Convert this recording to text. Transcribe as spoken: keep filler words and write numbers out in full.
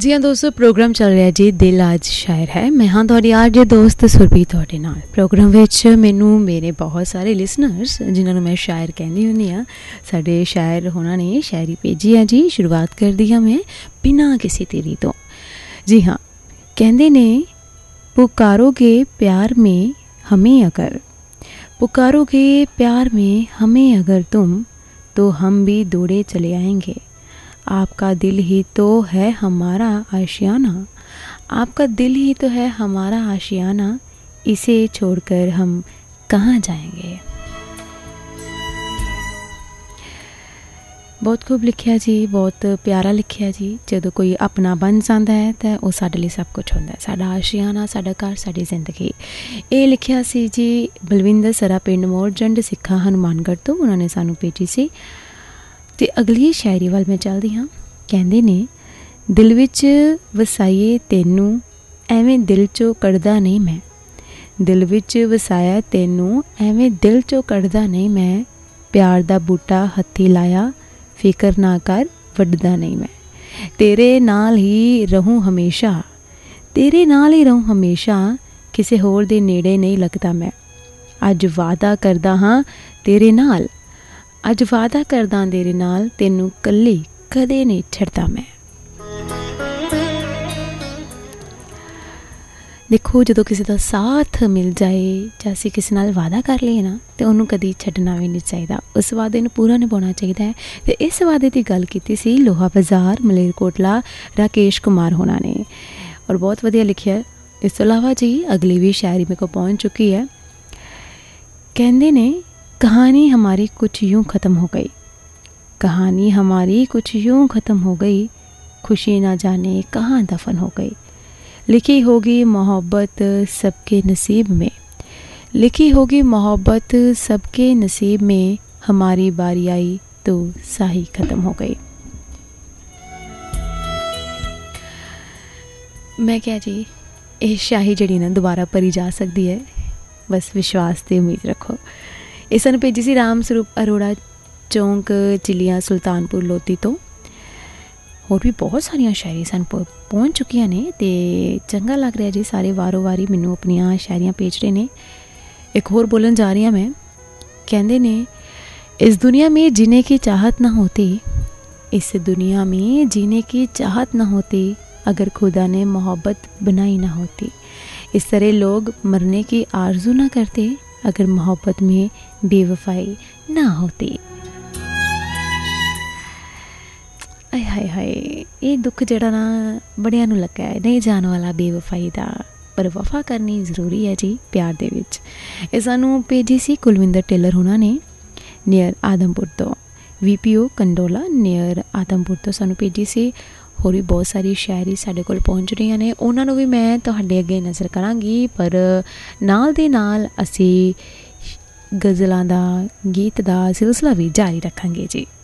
जी हाँ दोस्तों, प्रोग्राम चल रहा जी दिल आज शायर है। मैं हाँ तुहाडी आज दोस्त सुरभि तुहाडे नाल। प्रोग्राम विच मैनू मेरे बहुत सारे लिसनर्स जिन्होंने मैं शायर कहनी हुंदी हाँ, साडे शायर होना ने शायरी भेजी है जी। शुरुआत कर दी हाँ मैं बिना किसी तेरी तो। जी हाँ, कहंदे ने पुकारोगे प्यार में हमें अगर, पुकारोगे प्यार में हमें अगर तुम, तो हम भी दौड़े चले आएंगे। आपका दिल ही तो है हमारा आशियाना, आपका दिल ही तो है हमारा आशियाना, इसे छोड़कर हम कहाँ जाएंगे। बहुत खूब लिखिया जी, बहुत प्यारा लिखिया जी। जदों कोई अपना बन जाता है तो वह साडे लिए सब कुछ होंदा है, साडा आशियाना, साडा घर, साडी जिंदगी। ये लिखिया सी जी बलविंदर सरा पिंड मोड़ जंड सिक्खा हनुमानगढ़ तो, उन्होंने सानू भेजी सी। ते अगली शायरी वाल मैं चलदी हाँ। कहंदे ने दिल विच वसाइए तेनू, एवें दिल चों कढ़दा नहीं मैं, दिल विच वसाया तेनू, एवें दिल चों कढ़दा नहीं मैं, प्यार दा बूटा हत्थी लाया, फिकर ना कर वड्डदा नहीं मैं, तेरे नाल ही रहूं हमेशा, तेरे नाल ही रहूं हमेशा, किसे होर दे नेड़े नहीं लगदा मैं। अज वादा करदा हाँ तेरे नाल, अज वादा करदा तेरे नाल, तेनू कल्ली कदे नहीं छड़दा मैं। देखो जदों किसी का साथ मिल जाए जां असीं किसी नाल वादा कर लईए ना, तो उन्होंने कदी छड्डना भी नहीं चाहिए, उस वादे नूं पूरा निभाउणा चाहिए है। तो इस वादे की गल कीती सी लोहा बाजार मलेरकोटला राकेश कुमार होना ने, और बहुत वधिया लिखिया। इस तो इलावा जी अगली भी शायरी मेरे को पहुँच चुकी है। कहंदे ने कहानी हमारी कुछ यूं ख़त्म हो गई, कहानी हमारी कुछ यूं ख़त्म हो गई, खुशी ना जाने कहाँ दफन हो गई। लिखी होगी मोहब्बत सबके नसीब में, लिखी होगी मोहब्बत सबके नसीब में, हमारी बारी आई तो साही ख़त्म हो गई। मैं क्या जी, ये शाही जड़ी ना दोबारा भरी जा सकती है, बस विश्वास ते उम्मीद रखो। इस ने भेजी सी राम स्वरूप अरोड़ा चौंक चिलिया सुल्तानपुर लोधी तो। होर भी बहुत सारिया शायरी सन पहुँच चुकिया ने, ते चंगा लग रहा जी सारे वारों वारी मैनू अपनिया शायरियाँ भेज रहे ने। एक होर बोलन जा रही हाँ मैं। कहंदे ने इस दुनिया में जीने की चाहत ना होती, इस दुनिया में जीने की चाहत ना होती, अगर खुदा ने मोहब्बत बनाई ना होती। इस तरह लोग मरने की आरजू ना करते, अगर मोहब्बत में बेवफाई ना होती। आय हाय हाय, ये दुख जड़ा ना बड़िया नूं लगा है, नहीं जाने वाला बेवफाई दा, पर वफा करनी जरूरी है जी प्यार दे विच। ये सानू भेजी सी कुलविंदर टेलर होना ने नियर आदमपुर तो, V P O Kandola near Adampur तो सानू भेजी सी। होर भी बहुत सारी शायरी साढ़े कोल पहुँच रही ने, उन्होंने भी मैं तुहाडे अगे नज़र करांगी, पर नाल दे नाल असी गज़लां दा गीत दा सिलसिला भी जारी रखांगे जी।